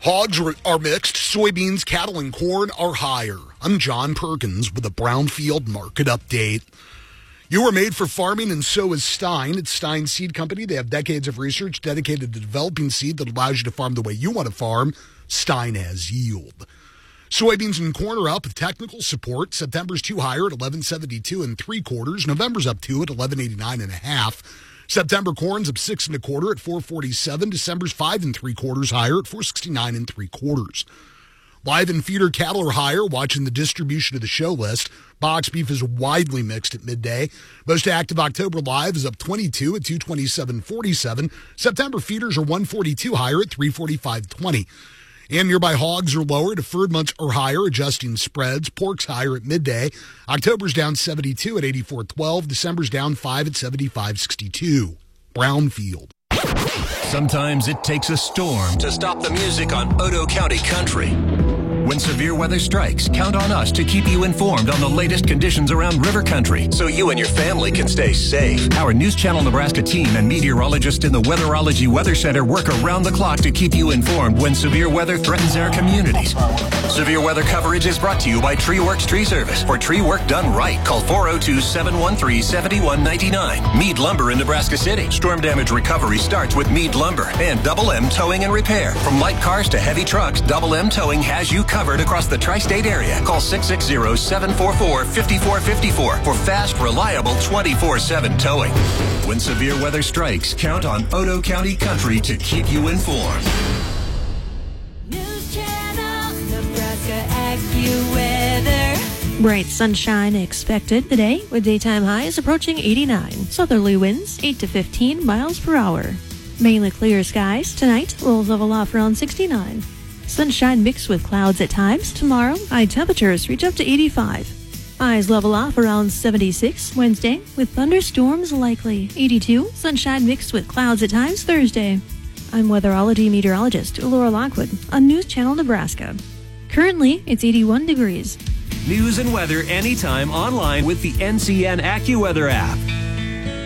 Hogs are mixed. Soybeans, cattle, and corn are higher. I'm John Perkins with a Brownfield market update. You are made for farming, and so is Stein. It's Stein Seed Company. They have decades of research dedicated to developing seed that allows you to farm the way you want to farm. Stein has yield. Soybeans and corn are up with technical support. September's 2 higher at 11.72 and 3/4. November's up 2 at 11.89 and a half. September corn's up 6 1/4 at 4.47. December's 5 3/4 higher at 4.69 and 3/4. Live and feeder cattle are higher, watching the distribution of the show list. Box beef is widely mixed at midday. Most active October live is up 22 at 227.47. September feeders are 142 higher at 345.20. And nearby hogs are lower. Deferred months are higher, adjusting spreads. Pork's higher at midday. October's down 72 at 84.12. December's down 5 at 75.62. Brownfield. Sometimes it takes a storm to stop the music on Odo County Country. When severe weather strikes, count on us to keep you informed on the latest conditions around River Country so you and your family can stay safe. Our News Channel Nebraska team and meteorologists in the Weatherology Weather Center work around the clock to keep you informed when severe weather threatens our communities. Severe weather coverage is brought to you by Tree Works Tree Service. For tree work done right, call 402-713-7199. Mead Lumber in Nebraska City. Storm damage recovery starts with Mead Lumber and Double M Towing and Repair. From light cars to heavy trucks, Double M Towing has you covered across the tri-state area. Call 660-744-5454 for fast, reliable 24/7 towing. When severe weather strikes, count on Odo County Country to keep you informed. News Channel, Nebraska AccuWeather. Bright sunshine expected today with daytime highs approaching 89. Southerly winds 8 to 15 miles per hour. Mainly clear skies tonight. Will level off around 69. Sunshine mixed with clouds at times. Tomorrow, high temperatures reach up to 85. Highs level off around 76 Wednesday with thunderstorms likely. 82. Sunshine mixed with clouds at times Thursday. I'm weatherology meteorologist Laura Lockwood on News Channel Nebraska. Currently, it's 81 degrees. News and weather anytime online with the NCN AccuWeather app.